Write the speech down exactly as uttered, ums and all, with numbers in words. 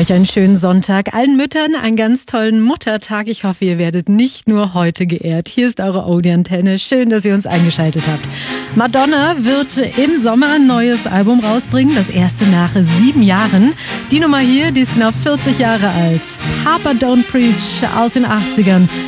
Euch einen schönen Sonntag. Allen Müttern einen ganz tollen Muttertag. Ich hoffe, ihr werdet nicht nur heute geehrt. Hier ist eure Oldie-Antenne. Schön, dass ihr uns eingeschaltet habt. Madonna wird im Sommer ein neues Album rausbringen. Das erste nach sieben Jahren. Die Nummer hier, die ist genau vierzig Jahre alt. Papa Don't Preach aus den achtzigern.